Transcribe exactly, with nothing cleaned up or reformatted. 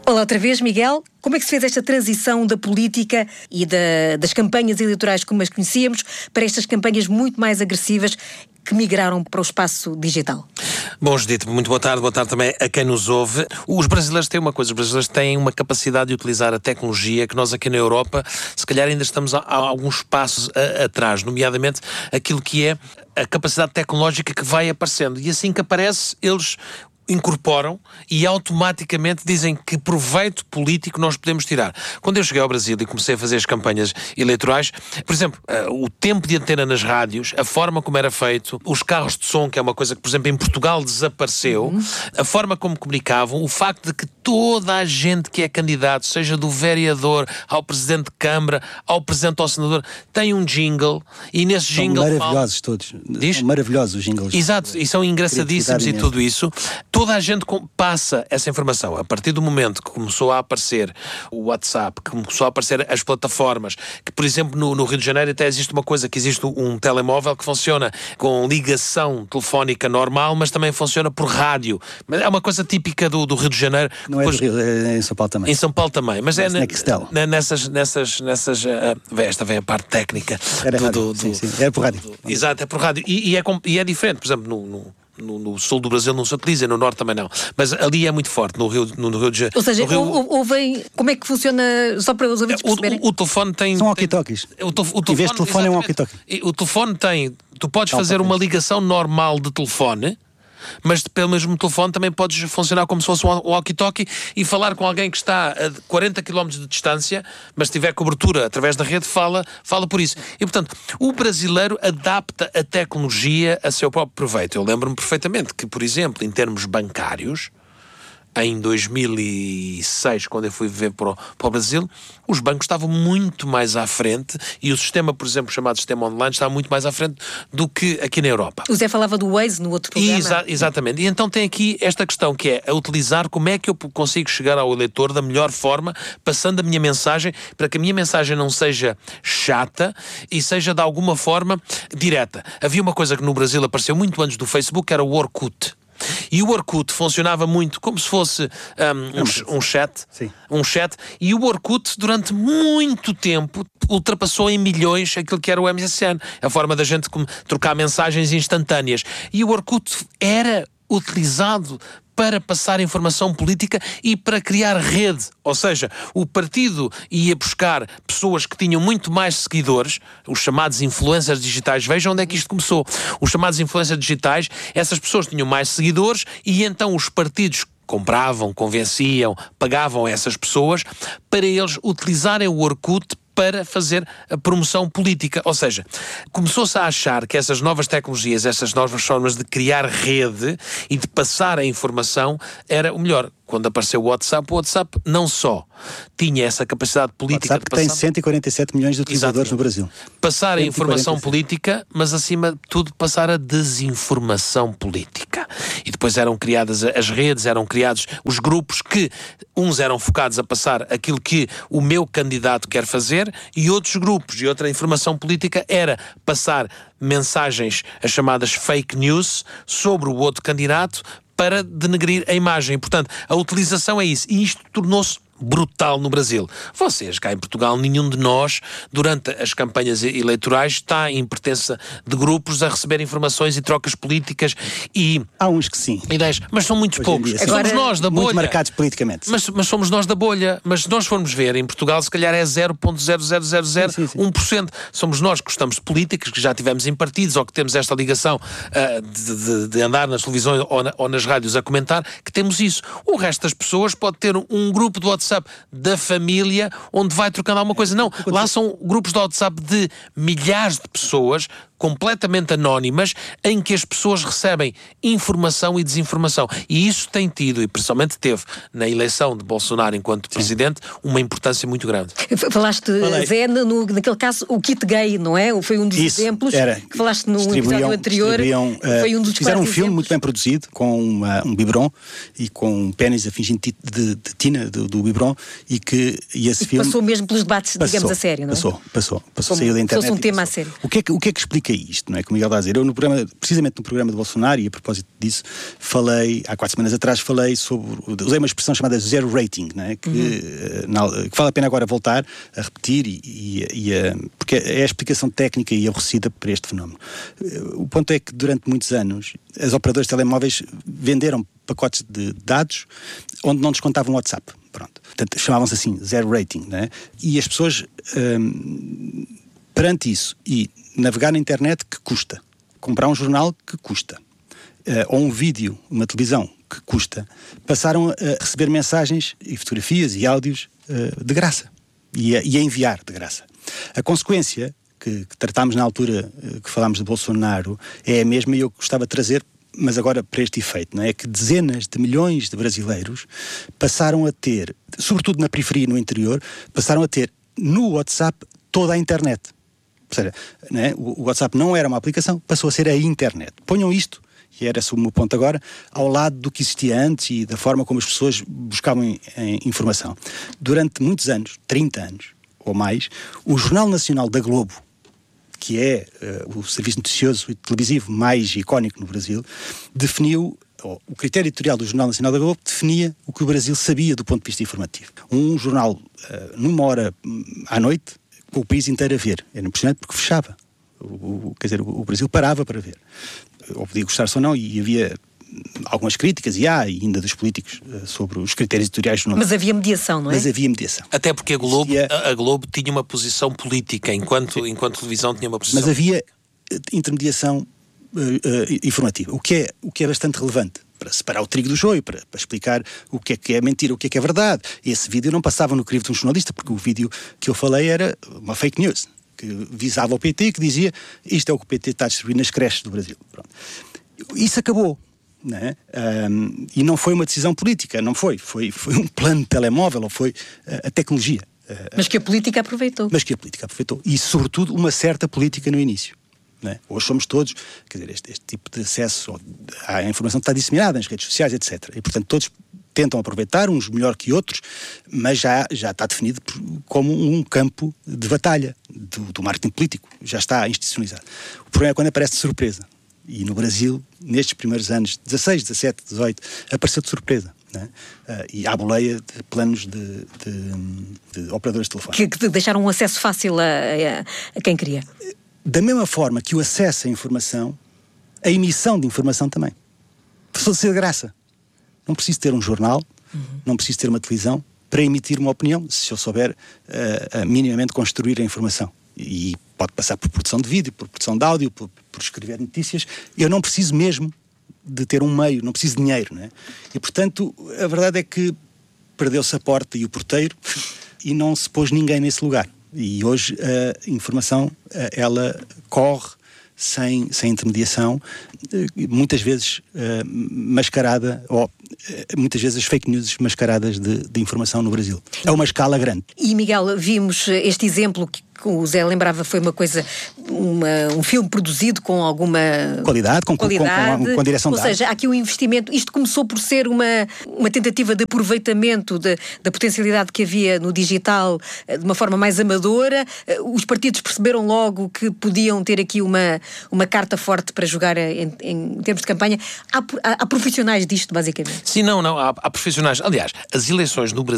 Olá outra vez, Miguel. Como é que se fez esta transição da política e da, das campanhas eleitorais como as conhecíamos para estas campanhas muito mais agressivas que migraram para o espaço digital? Bom, Judite, muito boa tarde. Boa tarde também a quem nos ouve. Os brasileiros têm uma coisa, os brasileiros têm uma capacidade de utilizar a tecnologia que nós aqui na Europa, se calhar ainda estamos a, a alguns passos a, atrás, nomeadamente aquilo que é a capacidade tecnológica que vai aparecendo. E assim que aparece, eles incorporam e automaticamente dizem que proveito político nós podemos tirar. Quando eu cheguei ao Brasil e comecei a fazer as campanhas eleitorais, por exemplo, o tempo de antena nas rádios, a forma como era feito, os carros de som, que é uma coisa que, por exemplo, em Portugal desapareceu, uhum. a forma como comunicavam, o facto de que toda a gente que é candidato, seja do vereador ao presidente de Câmara, ao presidente ao senador, tem um jingle e nesse são jingle... São maravilhosos fala... todos. Diz? São maravilhosos os jingles. Exato, e são engraçadíssimos e tudo isso. Toda a gente passa essa informação. A partir do momento que começou a aparecer o WhatsApp, que começou a aparecer as plataformas, que, por exemplo, no, no Rio de Janeiro até existe uma coisa, que existe um telemóvel que funciona com ligação telefónica normal, mas também funciona por rádio. É uma coisa típica do, do Rio de Janeiro. Não é do Rio, é em São Paulo também. Em São Paulo também. Mas é, é nessas... nessas, nessas uh, esta vem a parte técnica. Era do, rádio, do, sim, do, sim. Era por rádio. Do, do, exato, é por rádio. E, e, é, e é diferente, por exemplo, no... no No, no sul do Brasil não se utiliza, no norte também não. Mas ali é muito forte, no Rio, no, no Rio de Janeiro. Ou seja, Rio... ou, ou vem, como é que funciona, só para os ouvintes perceberem? O, o, o telefone tem... São walkie-talkies. O, te, o telefone, em vez de telefone é um walkie-talkie. O telefone tem... Tu podes Não, fazer uma ligação normal de telefone, mas pelo mesmo telefone também podes funcionar como se fosse um walkie-talkie e falar com alguém que está a quarenta quilómetros de distância, mas se tiver cobertura através da rede, fala, fala por isso. E, portanto, o brasileiro adapta a tecnologia a seu próprio proveito. Eu lembro-me perfeitamente que, por exemplo, em termos bancários, em dois mil e seis, quando eu fui viver para o, para o Brasil, os bancos estavam muito mais à frente e o sistema, por exemplo, chamado sistema online, estava muito mais à frente do que aqui na Europa. O Zé falava do Waze no outro programa. Exa- exatamente. E então tem aqui esta questão que é a utilizar como é que eu consigo chegar ao eleitor da melhor forma, passando a minha mensagem, para que a minha mensagem não seja chata e seja de alguma forma direta. Havia uma coisa que no Brasil apareceu muito antes do Facebook, que era o Orkut. E o Orkut funcionava muito como se fosse um, um, um chat, Sim. um chat, e o Orkut durante muito tempo ultrapassou em milhões aquilo que era o M S N, a forma da gente trocar mensagens instantâneas. E o Orkut era utilizado para passar informação política e para criar rede. Ou seja, o partido ia buscar pessoas que tinham muito mais seguidores, os chamados influencers digitais. Vejam onde é que isto começou. Os chamados influencers digitais, essas pessoas tinham mais seguidores e então os partidos compravam, convenciam, pagavam essas pessoas para eles utilizarem o Orkut para fazer a promoção política. Ou seja, começou-se a achar que essas novas tecnologias, essas novas formas de criar rede e de passar a informação era o melhor. Quando apareceu o WhatsApp, o WhatsApp não só tinha essa capacidade política... O WhatsApp de passar... tem cento e quarenta e sete milhões de utilizadores Exatamente. No Brasil. Passar a informação política, mas acima de tudo passar a desinformação política. E depois eram criadas as redes, eram criados os grupos que uns eram focados a passar aquilo que o meu candidato quer fazer e outros grupos e outra informação política era passar mensagens, as chamadas fake news, sobre o outro candidato para denegrir a imagem. Portanto, a utilização é isso. E isto tornou-se brutal no Brasil. Vocês, cá em Portugal, nenhum de nós, durante as campanhas eleitorais, está em pertença de grupos a receber informações e trocas políticas e... Há uns que sim. Ideias, mas são muito Hoje poucos. Dia, Agora, somos nós da bolha. Muito marcados politicamente. Mas, mas somos nós da bolha. Mas se nós formos ver, em Portugal, se calhar é zero vírgula zero zero zero zero um por cento. Somos nós que gostamos de políticos, que já tivemos em partidos ou que temos esta ligação uh, de, de, de andar nas televisões ou, na, ou nas rádios a comentar, que temos isso. O resto das pessoas pode ter um grupo de WhatsApp da família onde vai trocando alguma coisa. Não, lá são grupos de WhatsApp de milhares de pessoas completamente anónimas em que as pessoas recebem informação e desinformação. E isso tem tido, e principalmente teve na eleição de Bolsonaro enquanto Sim. presidente, uma importância muito grande. Falaste, Falei. Zé, no, naquele caso, o kit gay, não é? Foi um dos isso, exemplos era. que falaste no episódio anterior. Foi um dos Fizeram um filme exemplos. muito bem produzido, com uma, um biberon e com um pênis a fingir de, de, de tina do, do biberon e que e esse e filme... Passou mesmo pelos debates, passou, digamos, a sério, não é? Passou, passou. passou Como, saiu da internet. Fosse um tema a sério. O que, é que, o que é que explica que é isto, não é? Como o Miguel está a dizer, eu no programa, precisamente no programa de Bolsonaro, e a propósito disso, falei, há quatro semanas atrás, falei sobre, usei uma expressão chamada zero rating, não é? Que, uhum. na, que vale a pena agora voltar a repetir, e, e, e a, porque é a explicação técnica e aborrecida para este fenómeno. O ponto é que durante muitos anos, as operadoras de telemóveis venderam pacotes de dados onde não descontavam o WhatsApp. Pronto. Portanto, chamavam-se assim, zero rating, não é? E as pessoas, hum, perante isso, e navegar na internet que custa, comprar um jornal que custa, uh, ou um vídeo, uma televisão que custa, passaram a receber mensagens e fotografias e áudios uh, de graça, e a, e a enviar de graça. A consequência que, que tratámos na altura uh, que falámos de Bolsonaro é a mesma, e eu gostava de trazer, mas agora para este efeito, não é? É que dezenas de milhões de brasileiros passaram a ter, sobretudo na periferia e no interior, passaram a ter no WhatsApp toda a internet. Ou seja, não é? O WhatsApp não era uma aplicação, passou a ser a internet. Ponham isto, e era esse o meu ponto agora, ao lado do que existia antes e da forma como as pessoas buscavam em, em informação. Durante muitos anos, trinta anos ou mais, o Jornal Nacional da Globo, que é uh, o serviço noticioso e televisivo mais icónico no Brasil, definiu, oh, o critério editorial do Jornal Nacional da Globo definia o que o Brasil sabia do ponto de vista informativo. Um jornal, uh, numa hora à noite, com o país inteiro a ver. Era impressionante porque fechava. O, o, quer dizer, o, o Brasil parava para ver. Ou podia gostar-se ou não, e havia algumas críticas, e há ainda dos políticos, uh, sobre os critérios editoriais. No... Mas havia mediação, não é? Mas havia mediação. Até porque a Globo, a Globo tinha uma posição política, enquanto, enquanto a televisão tinha uma posição... Mas havia intermediação uh, uh, informativa, o que, é, o que é bastante relevante, para separar o trigo do joio, para, para explicar o que é que é mentira, o que é que é verdade. Esse vídeo não passava no crivo de um jornalista, porque o vídeo que eu falei era uma fake news, que visava o P T, que dizia isto é o que o P T está a distribuir nas creches do Brasil. Pronto. Isso acabou. Não é? um, e não foi uma decisão política, não foi, foi, foi um plano de telemóvel, ou foi uh, a tecnologia. Uh, mas que a política aproveitou. Mas que a política aproveitou. E, sobretudo, uma certa política no início. Não é? Hoje somos todos, quer dizer, este, este tipo de acesso à informação está disseminada nas redes sociais, etcétera. E, portanto, todos tentam aproveitar, uns melhor que outros, mas já, já está definido como um campo de batalha do, do marketing político. Já está institucionalizado. O problema é quando aparece de surpresa. E no Brasil, nestes primeiros anos, dezasseis, dezassete, dezoito, apareceu de surpresa. Não é? Uh, e à boleia de planos de, de, de operadores de telefone. Que, que deixaram um acesso fácil a, a, a quem queria. Da mesma forma que o acesso à informação, a emissão de informação também. Passou a ser de graça. Não preciso ter um jornal, uhum. não preciso ter uma televisão para emitir uma opinião, se eu souber uh, uh, minimamente construir a informação. E pode passar por produção de vídeo, por produção de áudio, por, por escrever notícias. Eu não preciso mesmo de ter um meio, não preciso de dinheiro, não é? E, portanto, a verdade é que perdeu-se a porta e o porteiro e não se pôs ninguém nesse lugar. E hoje a informação, ela corre sem, sem intermediação, muitas vezes uh, mascarada, ou uh, muitas vezes as fake news mascaradas de, de informação no Brasil. É uma escala grande. E, Miguel, vimos este exemplo que o Zé lembrava, foi uma coisa, uma, um filme produzido com alguma qualidade, com, qualidade. com, com, com a direção Ou da seja, há aqui um investimento. Isto começou por ser uma, uma tentativa de aproveitamento de, da potencialidade que havia no digital de uma forma mais amadora. Os partidos perceberam logo que podiam ter aqui uma, uma carta forte para jogar em, em termos de campanha. Há, há, há profissionais disto, basicamente. Sim, não, não. Há, há profissionais. Aliás, as eleições no Brasil